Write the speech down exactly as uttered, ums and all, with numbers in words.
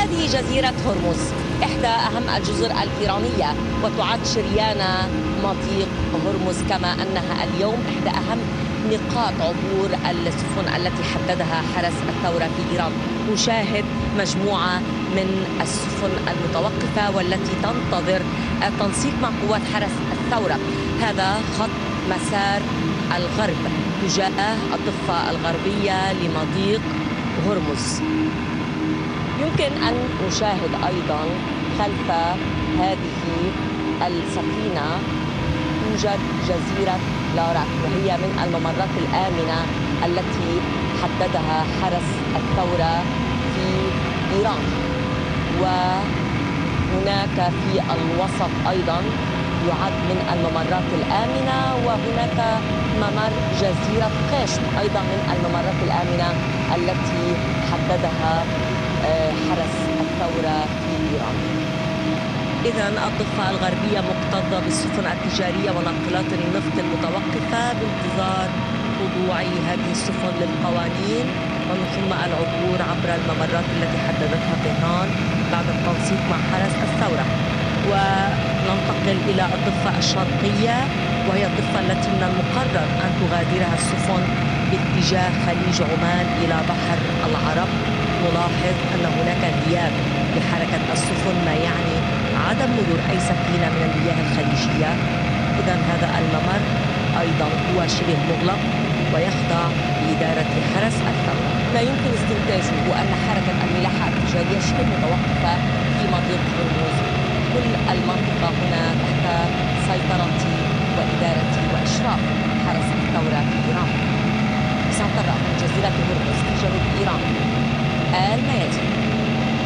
هذه جزيرة هرمز إحدى أهم الجزر الإيرانية، وتعد شريان مضيق هرمز، كما أنها اليوم إحدى أهم نقاط عبور السفن التي حددها حرس الثورة في إيران. نشاهد مجموعة من السفن المتوقفة والتي تنتظر التنسيق مع قوات حرس الثورة. هذا خط مسار الغرب تجاه الضفة الغربية لمضيق هرمز. يمكن أن نشاهد أيضا خلف هذه السفينة توجد جزيرة لاراك، وهي من الممرات الآمنة التي حددها حرس الثورة في إيران. وهناك في الوسط أيضا يعد من الممرات الآمنة، وهناك ممر جزيرة قشم أيضا من الممرات الآمنة التي حددها حرس الثورة في إيران. إذا الضفة الغربية مكتظة بالسفن التجارية وناقلات النفط المتوقفة بانتظار خضوع هذه السفن للقوانين ومن ثم العبور عبر الممرات التي حددتها طهران بعد التنسيق مع حرس الثورة. وننتقل إلى الضفة الشرقية، وهي الضفة التي من المقرر أن تغادرها السفن باتجاه خليج عمان إلى بحر العرب. نلاحظ أن هناك غياب لحركة السفن، ما يعني عدم مرور أي سفينة من المياه الخليجية. إذا هذا الممر أيضا هو شبه مغلق ويخضع لإدارة حرس الثورة. ما يمكن استنتاجه هو أن حركة الملاحة التجارية شبه متوقفة في مضيق هرمز. كل المنطقة هنا تحت سيطرة وإدارة وإشراف حرس الثورة في إيران. سنترى من جزيرة هرمز في جنوب إيران الميادين.